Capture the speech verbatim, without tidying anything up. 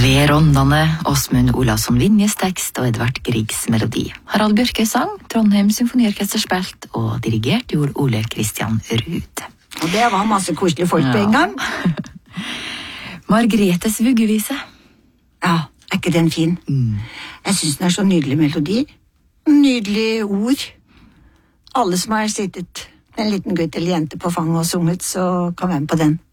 Ved Rondane, Åsmund Olavsson Vinjes tekst og Edvard Griegs melodi. Harald Bjørke sang, Trondheim Symfoniorkester spilt og dirigert gjorde Ole Christian Ruud. Og det var masse koselige folk på en gang. Margretes vuggevise. Ja, er ikke den fin? Mm. Jeg synes den er så nydelig melodi. Nydelige ord. Alle som har sittet med en liten gutt eller jente på fanget og sunget, så kan være med på den.